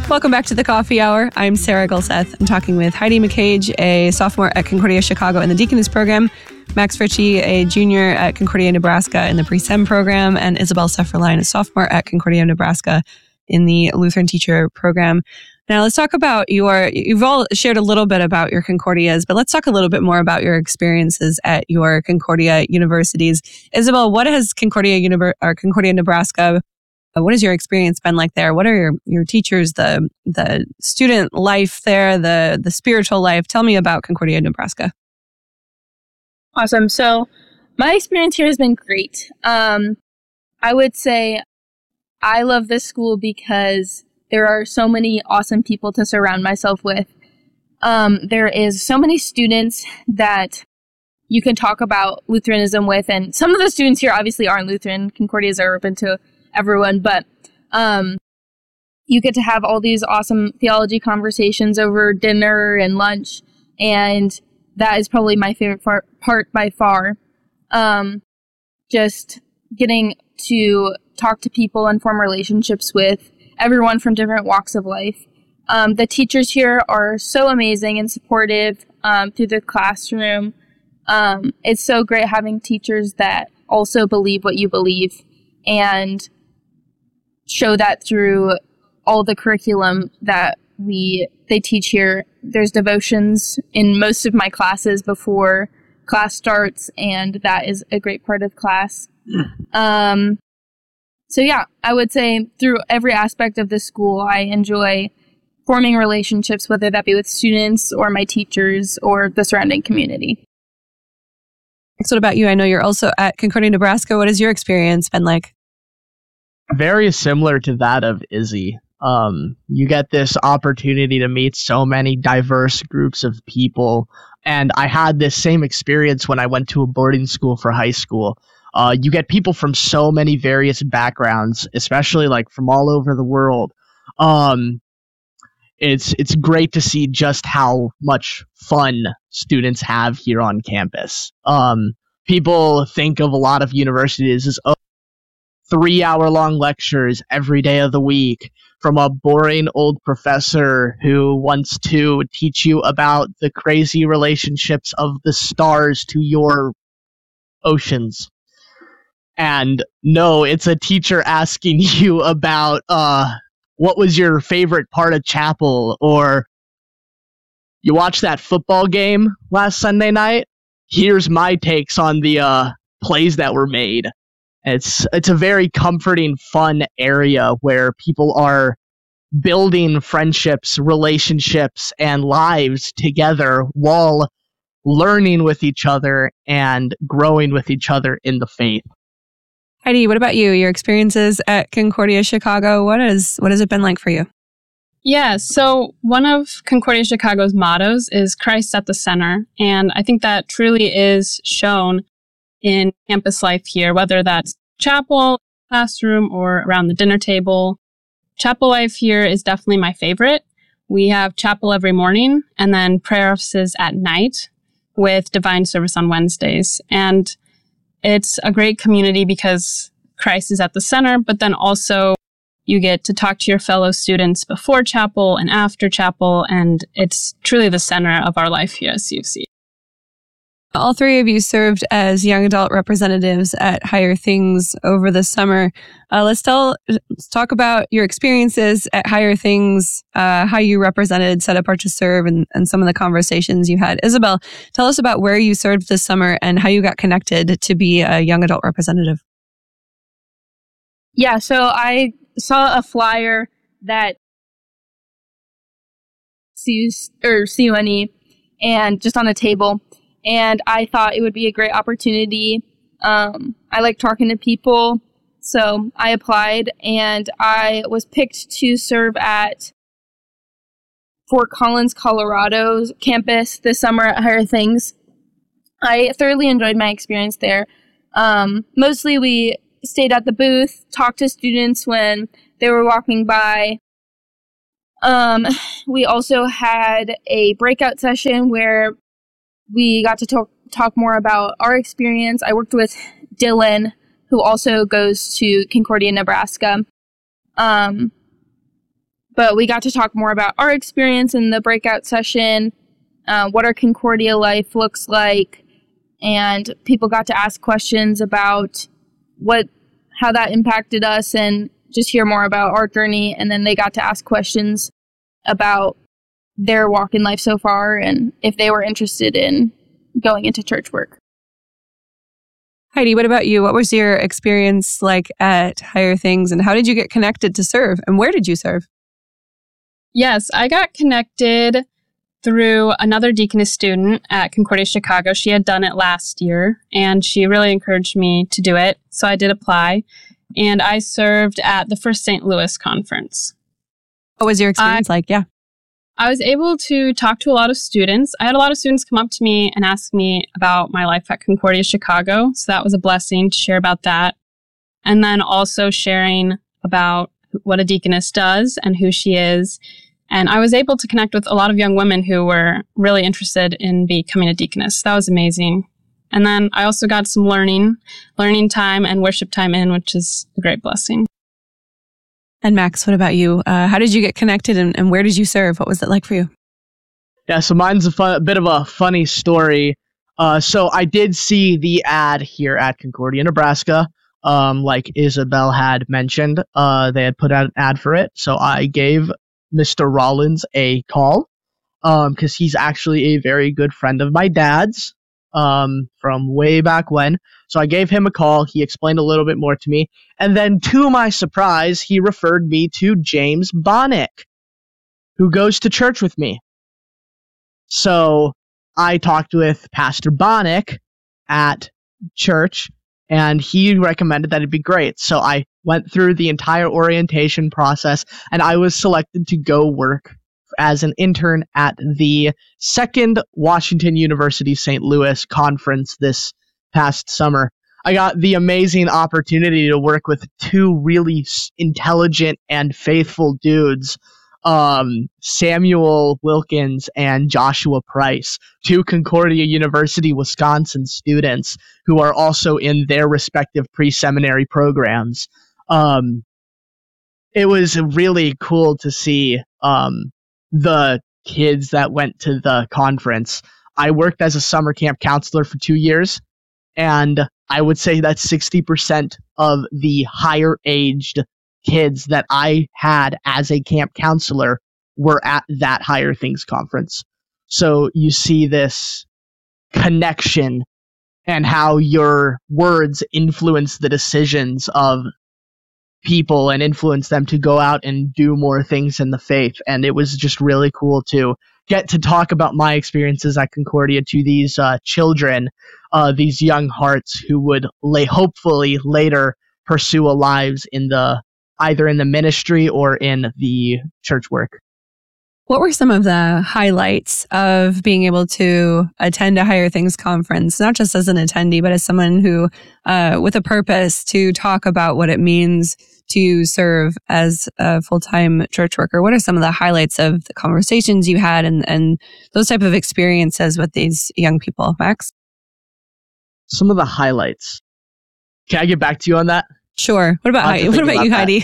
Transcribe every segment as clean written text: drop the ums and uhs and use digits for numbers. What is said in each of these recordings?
Welcome back to the Coffee Hour. I'm Sarah Gulseth. I'm talking with Heidi McCage, a sophomore at Concordia Chicago in the Deaconess program, Max Ritchie, a junior at Concordia, Nebraska in the Pre-Sem program, and Isabel Sefferline, a sophomore at Concordia, Nebraska in the Lutheran teacher program. Now let's talk about you've all shared a little bit about your Concordias, but let's talk a little bit more about your experiences at your Concordia universities. Isabel, what has Concordia, Nebraska, what has your experience been like there? What are your teachers, the student life there, the spiritual life? Tell me about Concordia, Nebraska. Awesome. So my experience here has been great. I would say I love this school because there are so many awesome people to surround myself with. There is so many students that you can talk about Lutheranism with, and some of the students here obviously aren't Lutheran. Concordias are open to everyone, but you get to have all these awesome theology conversations over dinner and lunch, and that is probably my favorite part by far. Just getting to talk to people and form relationships with everyone from different walks of life. The teachers here are so amazing and supportive through the classroom. It's so great having teachers that also believe what you believe and show that through all the curriculum that they teach here. There's devotions in most of my classes before class starts, and that is a great part of class. So yeah, I would say through every aspect of the school, I enjoy forming relationships, whether that be with students or my teachers or the surrounding community. So what about you? I know you're also at Concordia, Nebraska. What has your experience been like? Very similar to that of Izzy. You get this opportunity to meet so many diverse groups of people. And I had this same experience when I went to a boarding school for high school. You get people from so many various backgrounds, especially like from all over the world. It's great to see just how much fun students have here on campus. People think of a lot of universities as 3-hour-long lectures every day of the week from a boring old professor who wants to teach you about the crazy relationships of the stars to your oceans. And no, it's a teacher asking you about what was your favorite part of chapel, or you watched that football game last Sunday night? Here's my takes on the plays that were made. It's a very comforting, fun area where people are building friendships, relationships, and lives together while learning with each other and growing with each other in the faith. Heidi, what about you? Your experiences at Concordia Chicago, what has it been like for you? Yeah, so one of Concordia Chicago's mottos is Christ at the center, and I think that truly is shown in campus life here, whether that's chapel, classroom, or around the dinner table. Chapel life here is definitely my favorite. We have chapel every morning and then prayer offices at night with divine service on Wednesdays. And it's a great community because Christ is at the center, but then also you get to talk to your fellow students before chapel and after chapel, and it's truly the center of our life here at CFC. All three of you served as young adult representatives at Higher Things over the summer. Let's talk about your experiences at Higher Things, how you represented Set Apart to Serve, and some of the conversations you had. Isabel, tell us about where you served this summer and how you got connected to be a young adult representative. Yeah, so I saw a flyer that CUNE and just on a table, and I thought it would be a great opportunity. I like talking to people, so I applied, and I was picked to serve at Fort Collins, Colorado's campus this summer at Higher Things. I thoroughly enjoyed my experience there. Mostly we stayed at the booth, talked to students when they were walking by. We also had a breakout session where we got to talk more about our experience. I worked with Dylan, who also goes to Concordia, Nebraska. But But we got to talk more about our experience in the breakout session, what our Concordia life looks like, and people got to ask questions about how that impacted us and just hear more about our journey. And then they got to ask questions about their walk in life so far and if they were interested in going into church work. Heidi, what about you? What was your experience like at Higher Things, and how did you get connected to serve, and where did you serve? Yes, I got connected through another Deaconess student at Concordia Chicago. She had done it last year, and she really encouraged me to do it. So I did apply, and I served at the First St. Louis Conference. What was your experience like? Yeah. I was able to talk to a lot of students. I had a lot of students come up to me and ask me about my life at Concordia Chicago. So that was a blessing to share about that. And then also sharing about what a deaconess does and who she is. And I was able to connect with a lot of young women who were really interested in becoming a deaconess. That was amazing. And then I also got some learning time and worship time in, which is a great blessing. And Max, what about you? How did you get connected, and where did you serve? What was it like for you? Yeah, so mine's a bit of a funny story. So I did see the ad here at Concordia, Nebraska. Like Isabel had mentioned, they had put out an ad for it. So I gave Mr. Rollins a call, because he's actually a very good friend of my dad's, from way back when. So I gave him a call. He explained a little bit more to me. And then, to my surprise, he referred me to James Bonnick, who goes to church with me. So I talked with Pastor Bonnick at church, and he recommended that it'd be great. So I went through the entire orientation process, and I was selected to go work as an intern at the second Washington University St. Louis conference this past summer. I got the amazing opportunity to work with two really intelligent and faithful dudes, Samuel Wilkins and Joshua Price, two Concordia University, Wisconsin students who are also in their respective pre-seminary programs. It was really cool to see the kids that went to the conference. I worked as a summer camp counselor for 2 years, and I would say that 60% of the higher aged kids that I had as a camp counselor were at that Higher Things conference. So you see this connection and how your words influence the decisions of people and influence them to go out and do more things in the faith. And it was just really cool to get to talk about my experiences at Concordia to these children, these young hearts who would hopefully later pursue lives in either in the ministry or in the church work. What were some of the highlights of being able to attend a Higher Things conference, not just as an attendee, but as someone who, with a purpose to talk about what it means to serve as a full-time church worker? What are some of the highlights of the conversations you had and those type of experiences with these young people, Max? Some of the highlights. Can I get back to you on that? Sure. What about Heidi? What about you, Heidi?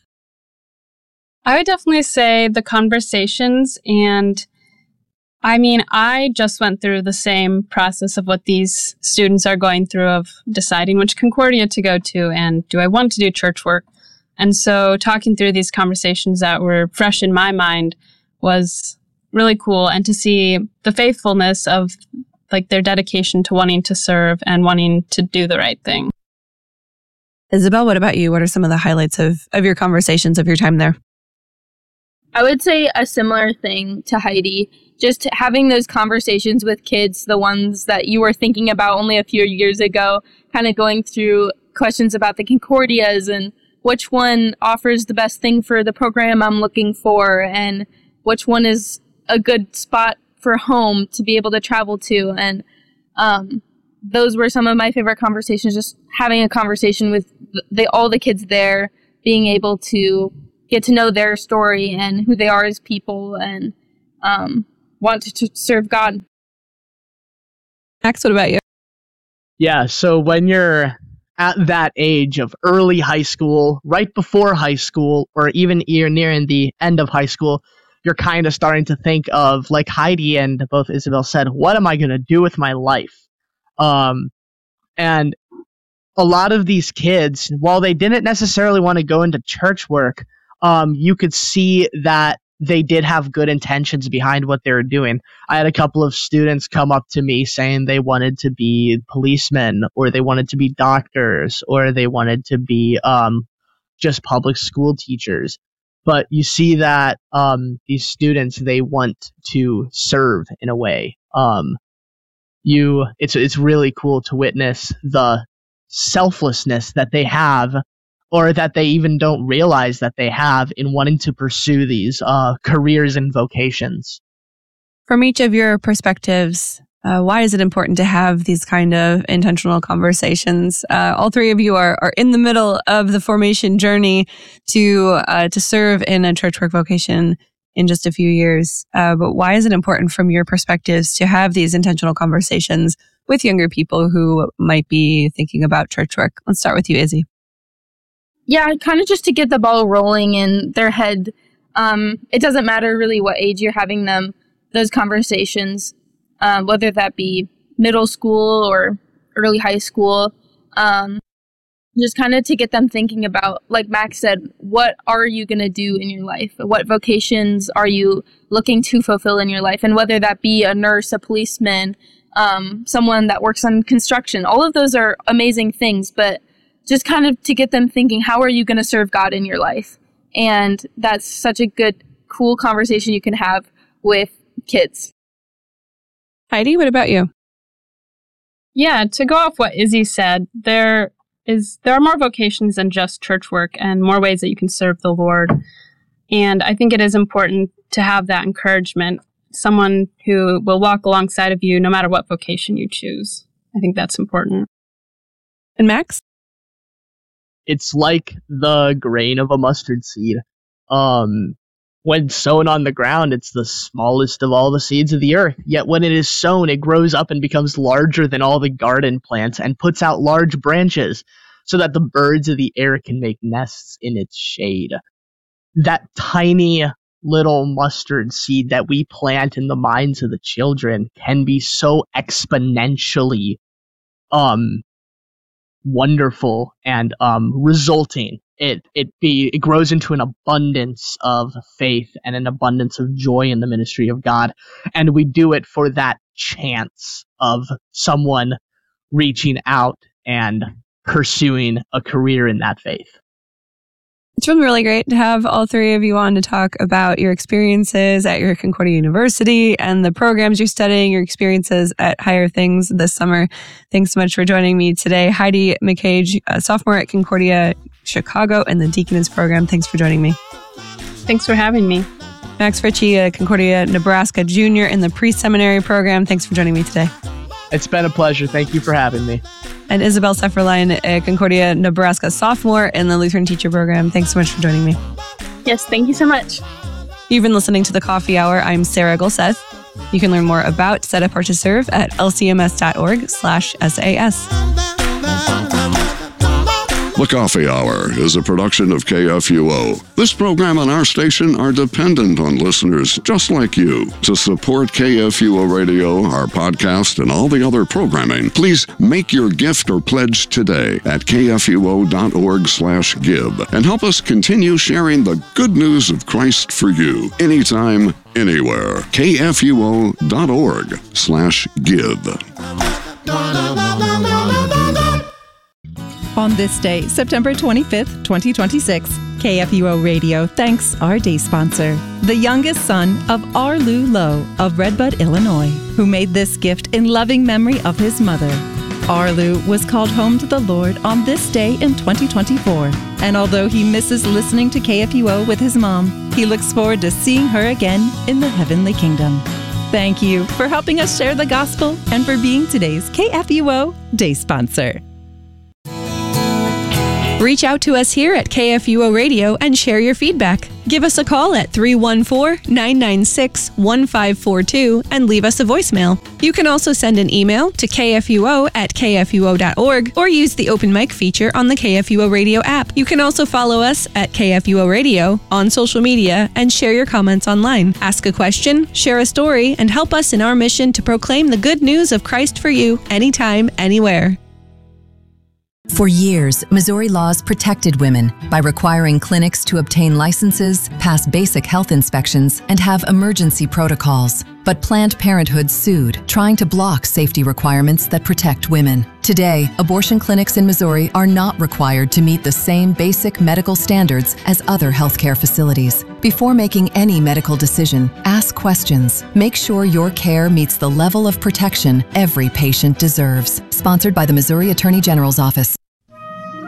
I would definitely say the conversations, and I mean, I just went through the same process of what these students are going through of deciding which Concordia to go to and do I want to do church work. And so talking through these conversations that were fresh in my mind was really cool, and to see the faithfulness of like their dedication to wanting to serve and wanting to do the right thing. Isabel, what about you? What are some of the highlights of your conversations of your time there? I would say a similar thing to Heidi, just having those conversations with kids, the ones that you were thinking about only a few years ago, kind of going through questions about the Concordias and which one offers the best thing for the program I'm looking for and which one is a good spot for home to be able to travel to. And those were some of my favorite conversations, just having a conversation with all the kids there, being able to get to know their story and who they are as people and want to serve God. Max, what about you? Yeah, so when you're at that age of early high school, right before high school, or even near the end of high school, you're kind of starting to think of, like Heidi and both Isabel said, what am I going to do with my life? And a lot of these kids, while they didn't necessarily want to go into church work, you could see that they did have good intentions behind what they were doing. I had a couple of students come up to me saying they wanted to be policemen, or they wanted to be doctors, or they wanted to be just public school teachers. But you see that these students, they want to serve in a way. It's really cool to witness the selflessness that they have, or that they even don't realize that they have, in wanting to pursue these careers and vocations. From each of your perspectives, why is it important to have these kind of intentional conversations? All three of you are in the middle of the formation journey to serve in a church work vocation in just a few years. But why is it important from your perspectives to have these intentional conversations with younger people who might be thinking about church work? Let's start with you, Izzy. Yeah, kind of just to get the ball rolling in their head. It doesn't matter really what age you're having those conversations, whether that be middle school or early high school. Just kind of to get them thinking about, like Max said, what are you going to do in your life? What vocations are you looking to fulfill in your life? And whether that be a nurse, a policeman, someone that works on construction, all of those are amazing things, but just kind of to get them thinking, how are you going to serve God in your life? And that's such a good, cool conversation you can have with kids. Heidi, what about you? Yeah, to go off what Izzy said, there are more vocations than just church work and more ways that you can serve the Lord. And I think it is important to have that encouragement, someone who will walk alongside of you no matter what vocation you choose. I think that's important. And Max? It's like the grain of a mustard seed. When sown on the ground, it's the smallest of all the seeds of the earth. Yet when it is sown, it grows up and becomes larger than all the garden plants and puts out large branches so that the birds of the air can make nests in its shade. That tiny little mustard seed that we plant in the minds of the children can be so exponentially wonderful and resulting. It grows into an abundance of faith and an abundance of joy in the ministry of God. And we do it for that chance of someone reaching out and pursuing a career in that faith. It's been really great to have all three of you on to talk about your experiences at your Concordia University and the programs you're studying, your experiences at Higher Things this summer. Thanks so much for joining me today. Heidi McCage, a sophomore at Concordia Chicago in the Deaconess program. Thanks for joining me. Thanks for having me. Max Ritchie, a Concordia Nebraska junior in the pre-seminary program. Thanks for joining me today. It's been a pleasure. Thank you for having me. And Isabel Sefferline, a Concordia Nebraska sophomore in the Lutheran teacher program. Thanks so much for joining me. Yes, thank you so much. You've been listening to The Coffee Hour. I'm Sarah Gulseth. You can learn more about Set Apart to Serve at lcms.org/SAS. The Coffee Hour is a production of KFUO. This program and our station are dependent on listeners just like you. To support KFUO Radio, our podcast, and all the other programming, please make your gift or pledge today at kfuo.org/give and help us continue sharing the good news of Christ for you anytime, anywhere. kfuo.org/give. On this day, September 25th, 2026, KFUO Radio thanks our day sponsor, the youngest son of Arlu Lowe of Redbud, Illinois, who made this gift in loving memory of his mother. Arlu was called home to the Lord on this day in 2024, and although he misses listening to KFUO with his mom, he looks forward to seeing her again in the heavenly kingdom. Thank you for helping us share the gospel and for being today's KFUO day sponsor. Reach out to us here at KFUO Radio and share your feedback. Give us a call at 314-996-1542 and leave us a voicemail. You can also send an email to kfuo@kfuo.org or use the open mic feature on the KFUO Radio app. You can also follow us at KFUO Radio on social media and share your comments online. Ask a question, share a story, and help us in our mission to proclaim the good news of Christ for you anytime, anywhere. For years, Missouri laws protected women by requiring clinics to obtain licenses, pass basic health inspections, and have emergency protocols. But Planned Parenthood sued, trying to block safety requirements that protect women. Today, abortion clinics in Missouri are not required to meet the same basic medical standards as other healthcare facilities. Before making any medical decision, ask questions. Make sure your care meets the level of protection every patient deserves. Sponsored by the Missouri Attorney General's Office.